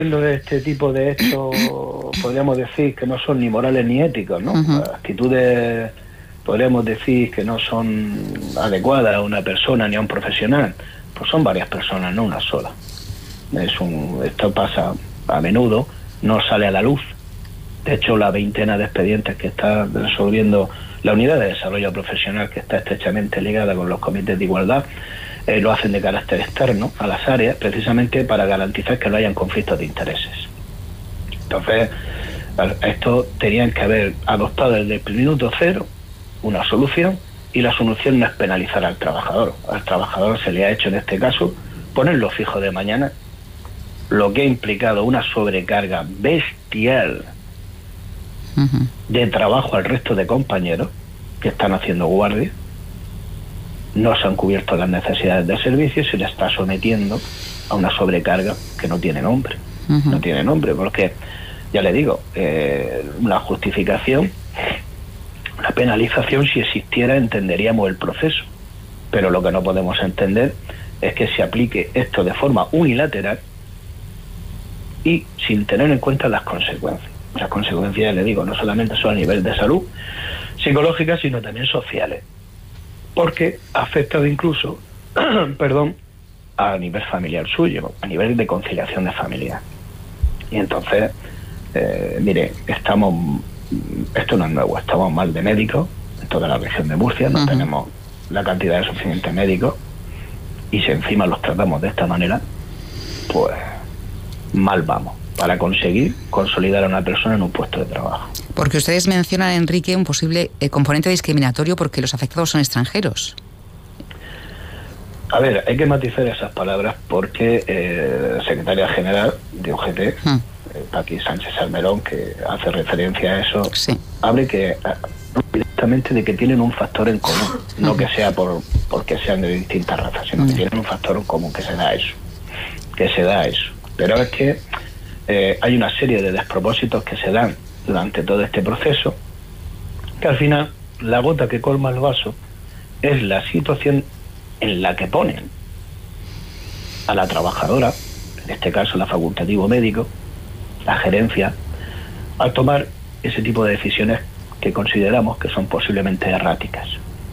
de este tipo de hechos, podríamos decir que no son ni morales ni éticos, ¿no? Actitudes, podríamos decir que no son adecuadas a una persona ni a un profesional. Pues son varias personas, no una sola. Esto pasa a menudo, no sale a la luz. De hecho, la veintena de expedientes que está resolviendo la unidad de desarrollo profesional, que está estrechamente ligada con los comités de igualdad, lo hacen de carácter externo a las áreas, precisamente para garantizar que no hayan conflictos de intereses. Entonces, esto tenían que haber adoptado desde el minuto cero una solución, y la solución no es penalizar al trabajador. Al trabajador se le ha hecho, en este caso, ponerlo fijo de mañana, lo que ha implicado una sobrecarga bestial de trabajo al resto de compañeros que están haciendo guardia. No se han cubierto las necesidades del servicio y se le está sometiendo a una sobrecarga que no tiene nombre. No tiene nombre, porque, ya le digo, una justificación, una penalización, si existiera, entenderíamos el proceso. Pero lo que no podemos entender es que se aplique esto de forma unilateral y sin tener en cuenta las consecuencias. Las consecuencias, ya le digo, no solamente son a nivel de salud psicológica, sino también sociales, porque ha afectado incluso, a nivel familiar suyo, a nivel de conciliación de familia. Y entonces, mire, esto no es nuevo, estamos mal de médicos en toda la región de Murcia, no tenemos la cantidad de suficientes médicos, y si encima los tratamos de esta manera, pues mal vamos para conseguir consolidar a una persona en un puesto de trabajo. Porque ustedes mencionan, Enrique, un posible componente discriminatorio porque los afectados son extranjeros. A ver, hay que matizar esas palabras porque la secretaria general de UGT, Paqui Sánchez Salmerón, que hace referencia a eso, habla directamente de que tienen un factor en común, no que sea porque sean de distintas razas, sino que tienen un factor en común, que se da eso. Pero es que hay una serie de despropósitos que se dan durante todo este proceso, que al final la gota que colma el vaso es la situación en la que ponen a la trabajadora, en este caso la facultativo médico, la gerencia, al tomar ese tipo de decisiones que consideramos que son posiblemente erráticas.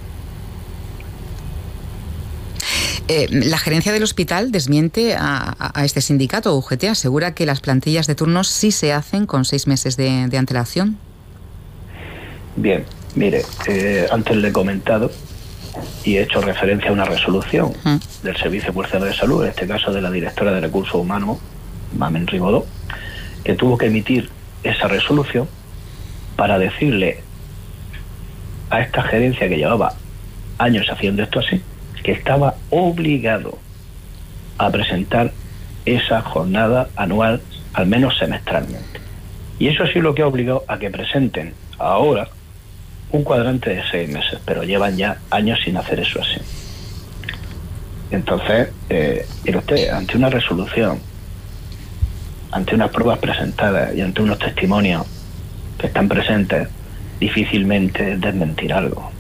La gerencia del hospital desmiente a este sindicato, UGT, asegura que las plantillas de turnos sí se hacen con 6 meses de antelación. Bien, mire, antes le he comentado y he hecho referencia a una resolución del Servicio Murciano de Salud, en este caso de la directora de Recursos Humanos, Mamen Ribodó, que tuvo que emitir esa resolución para decirle a esta gerencia, que llevaba años haciendo esto así, que estaba obligado a presentar esa jornada anual, al menos semestralmente. Y eso ha sido lo que ha obligado a que presenten ahora un cuadrante de 6 meses, pero llevan ya años sin hacer eso así. Entonces, mire usted, ante una resolución, ante unas pruebas presentadas y ante unos testimonios que están presentes, difícilmente es desmentir algo.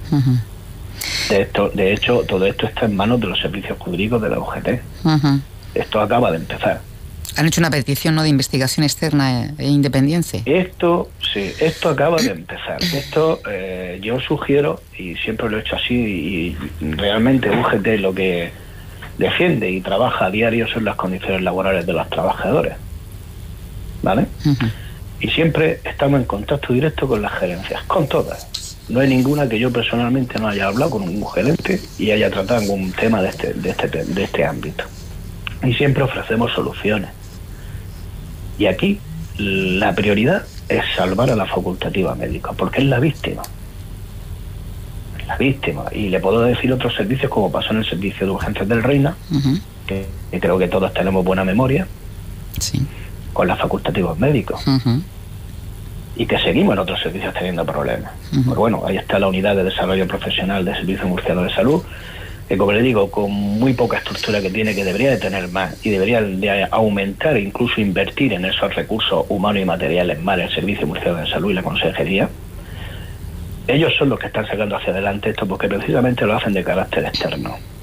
De hecho, todo esto está en manos de los servicios jurídicos de la UGT. Esto acaba de empezar. Han hecho una petición, ¿no?, de investigación externa e independiente. Esto acaba de empezar. Esto yo sugiero, y siempre lo he hecho así, y realmente UGT lo que defiende y trabaja a diario son las condiciones laborales de los trabajadores, ¿vale? Y siempre estamos en contacto directo con las gerencias, con todas. No hay ninguna que yo personalmente no haya hablado con un gerente y haya tratado algún tema de este ámbito. Y siempre ofrecemos soluciones. Y aquí la prioridad es salvar a la facultativa médica, porque es la víctima. La víctima. Y le puedo decir otros servicios, como pasó en el servicio de urgencias del Reina, que creo que todos tenemos buena memoria, con los facultativos médicos. Y que seguimos en otros servicios teniendo problemas. Pues bueno, ahí está la unidad de desarrollo profesional del Servicio Murciano de Salud, que, como le digo, con muy poca estructura que tiene, que debería de tener más, y debería de aumentar e incluso invertir en esos recursos humanos y materiales más el Servicio Murciano de Salud y la Consejería. Ellos son los que están sacando hacia adelante esto, porque precisamente lo hacen de carácter externo.